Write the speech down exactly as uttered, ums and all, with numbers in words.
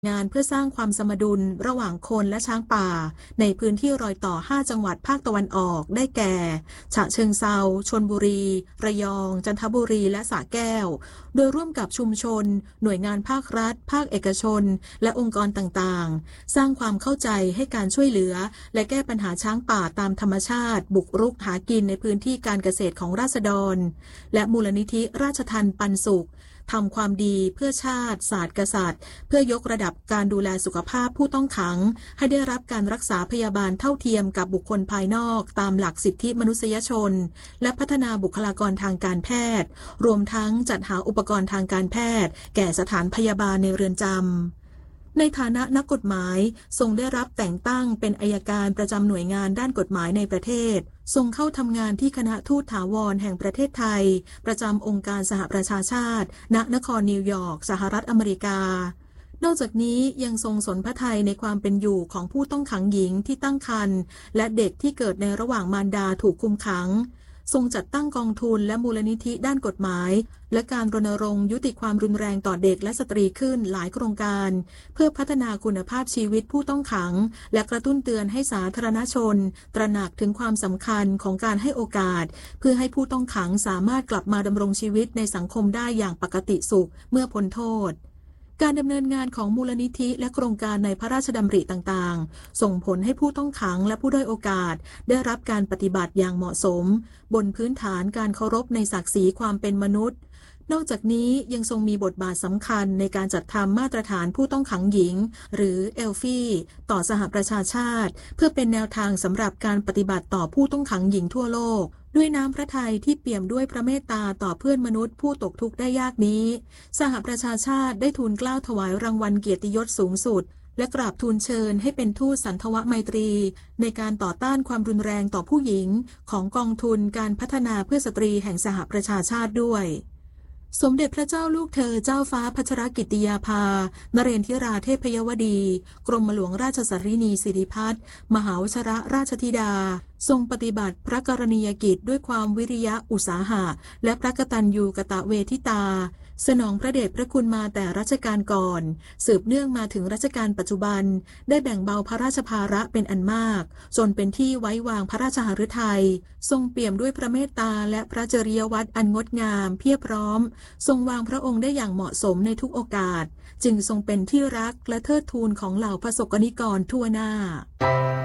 งานเพื่อสร้างความสมดุลระหว่างคนและช้างป่าในพื้นที่รอยต่อห้าจังหวัดภาคตะวันออกได้แก่ฉะเชิงเทราชลบุรีระยองจันทบุรีและสระแก้วโดยร่วมกับชุมชนหน่วยงานภาครัฐภาคเอกชนและองค์กรต่างๆสร้างความเข้าใจให้การช่วยเหลือและแก้ปัญหาช้างป่าตามธรรมชาติบุกรุกหากินในพื้นที่การเกษตรของราษฎรและมูลนิธิราชทัณฑ์ปันสุขทำความดีเพื่อชาติศาสตร์กษัตริย์เพื่อยกระดับการดูแลสุขภาพผู้ต้องขังให้ได้รับการรักษาพยาบาลเท่าเทียมกับบุคคลภายนอกตามหลักสิทธิมนุษยชนและพัฒนาบุคลากรทางการแพทย์รวมทั้งจัดหาอุปกรณ์ทางการแพทย์แก่สถานพยาบาลในเรือนจำในฐานะนักกฎหมายทรงได้รับแต่งตั้งเป็นอัยการประจำหน่วยงานด้านกฎหมายในประเทศทรงเข้าทำงานที่คณะทูตถาวรแห่งประเทศไทยประจำองค์การสหประชาชาติณนครนิวยอร์กสหรัฐอเมริกานอกจากนี้ยังทรงสนพระทัยในความเป็นอยู่ของผู้ต้องขังหญิงที่ตั้งครรภ์และเด็กที่เกิดในระหว่างมารดาถูกคุมขังทรงจัดตั้งกองทุนและมูลนิธิด้านกฎหมายและการรณรงค์ยุติความรุนแรงต่อเด็กและสตรีขึ้นหลายโครงการเพื่อพัฒนาคุณภาพชีวิตผู้ต้องขังและกระตุ้นเตือนให้สาธารณชนตระหนักถึงความสำคัญของการให้โอกาสเพื่อให้ผู้ต้องขังสามารถกลับมาดำรงชีวิตในสังคมได้อย่างปกติสุขเมื่อพ้นโทษการดำเนินงานของมูลนิธิและโครงการในพระราชดำริต่างๆส่งผลให้ผู้ต้องขังและผู้ด้อยโอกาสได้รับการปฏิบัติอย่างเหมาะสมบนพื้นฐานการเคารพในศักดิ์ศรีความเป็นมนุษย์นอกจากนี้ยังทรงมีบทบาทสำคัญในการจัดทำมาตรฐานผู้ต้องขังหญิงหรือเอลฟี่ต่อสหประชาชาติเพื่อเป็นแนวทางสำหรับการปฏิบัติต่อผู้ต้องขังหญิงทั่วโลกด้วยน้ำพระทัยที่เปี่ยมด้วยพระเมตตาต่อเพื่อนมนุษย์ผู้ตกทุกข์ได้ยากนี้สหประชาชาติได้ทูลเกล้าถวายรางวัลเกียรติยศสูงสุดและกราบทูลเชิญให้เป็นทูตสันทวไมตรีในการต่อต้านความรุนแรงต่อผู้หญิงของกองทุนการพัฒนาเพื่อสตรีแห่งสหประชาชาติด้วยสมเด็จพระเจ้าลูกเธอเจ้าฟ้าพัชรกิติยาภานเรนทิราเทพยวดีกรมหลวงราชสรินีสิริพัฒน์มหาวชรราชธิดาทรงปฏิบัติพระกรณียกิจด้วยความวิริยะอุตสาหะและพระกตัญญูกตเวทิตาสนองพระเดชพระคุณมาแต่รัชกาลก่อนสืบเนื่องมาถึงรัชกาลปัจจุบันได้แบ่งเบาพระราชภาระเป็นอันมากจนเป็นที่ไว้วางพระราชหฤทัยทรงเปี่ยมด้วยพระเมตตาและพระจริยวัตรอันงดงามเพียบพร้อมทรงวางพระองค์ได้อย่างเหมาะสมในทุกโอกาสจึงทรงเป็นที่รักและเทิดทูนของเหล่าพระสกนิกรทั่วหน้า